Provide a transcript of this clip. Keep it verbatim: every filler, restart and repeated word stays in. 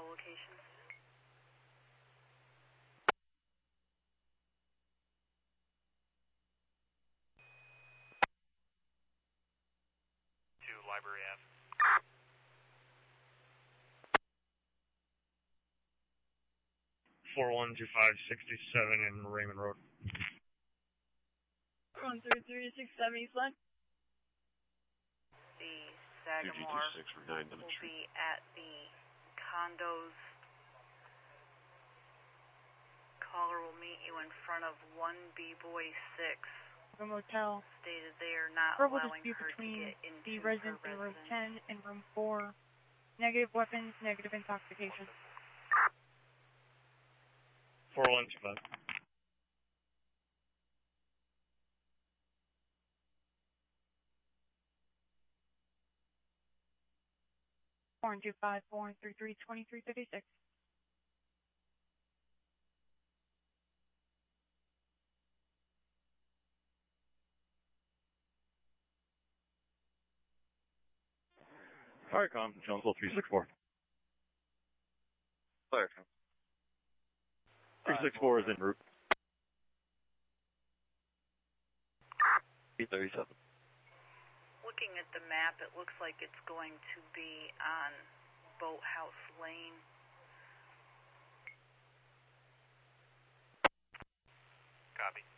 all locations. To Library Ave. four one two five sixty-seven in Raymond Road. one three three six seven East Line. The Sagamore will be at the condos. Caller will meet you in front of one B-Boy six. The motel. Stated they are not Verbal allowing dispute her between to get into the residents in room ten and room four. Negative weapons, negative intoxication. four one two five. four one two five, four one three three, two three five six. Firecom, Jonesville three six four. Firecom. three six four is en route. eight thirty-seven. Looking at the map, it looks like it's going to be on Boathouse Lane. Copy.